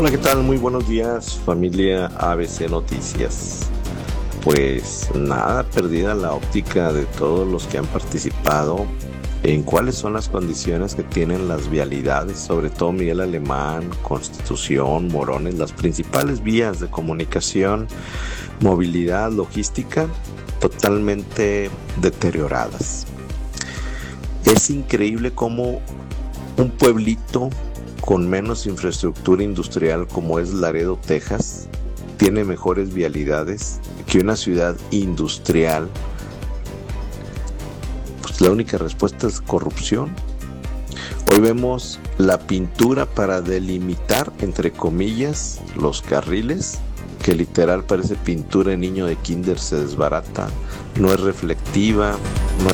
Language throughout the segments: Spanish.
Hola, ¿qué tal? Muy buenos días, familia ABC Noticias. Pues nada, perdida la óptica de todos los que han participado en cuáles son las condiciones que tienen las vialidades, sobre todo Miguel Alemán, Constitución, Morones, las principales vías de comunicación, movilidad, logística, totalmente deterioradas. Es increíble cómo un pueblito con menos infraestructura industrial como es Laredo, Texas, tiene mejores vialidades que una ciudad industrial. Pues la única respuesta es corrupción. Hoy vemos la pintura para delimitar, entre comillas, los carriles, que literal parece pintura de niño de kinder, se desbarata, no es reflectiva, no.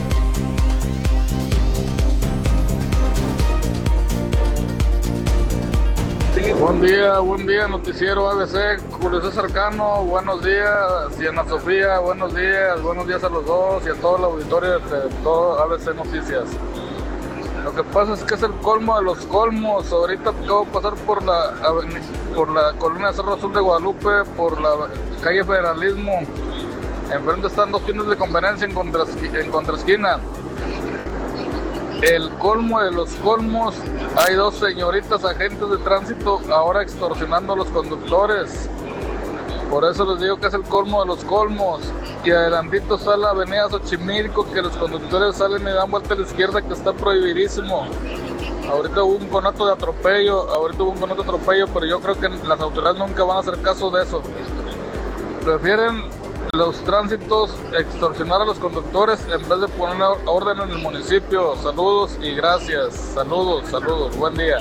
Buen día, noticiero ABC, Julio César Cano, buenos días, y Ana Sofía, buenos días a los dos y a todo el auditorio de todo ABC Noticias. Lo que pasa es que es el colmo de los colmos. Ahorita acabo de pasar por la colonia Cerro Azul de Guadalupe, por la calle Federalismo. Enfrente están dos tiendas de conveniencia en contraesquina. El colmo de los colmos, hay dos señoritas agentes de tránsito ahora extorsionando a los conductores. Por eso les digo que es el colmo de los colmos. Y adelantito está la avenida Xochimilco, que los conductores salen y dan vuelta a la izquierda, que está prohibidísimo. Ahorita hubo un conato de atropello, pero yo creo que las autoridades nunca van a hacer caso de eso. Prefieren los tránsitos extorsionar a los conductores en vez de poner orden en el municipio. Saludos y gracias. Saludos. Buen día.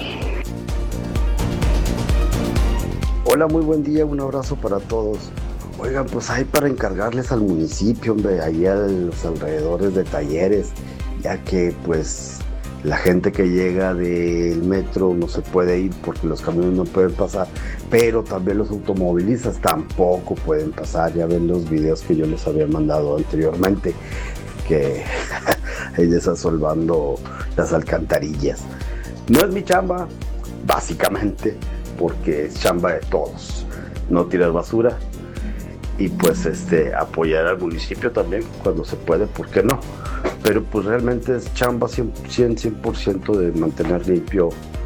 Hola, muy buen día, un abrazo para todos. Oigan, pues hay para encargarles al municipio, hombre, ahí a los alrededores de Talleres, ya que pues la gente que llega del metro no se puede ir porque los camiones no pueden pasar, pero también los automovilistas tampoco pueden pasar. Ya ven los videos que yo les había mandado anteriormente, que hay desasolvando las alcantarillas. No es mi chamba, básicamente, porque es chamba de todos, no tirar basura y pues apoyar al municipio también cuando se puede, ¿por qué no? Pero pues realmente es chamba 100% de mantener limpio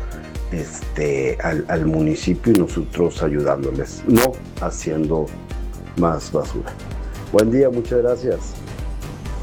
al municipio y nosotros ayudándoles, no haciendo más basura. Buen día, muchas gracias.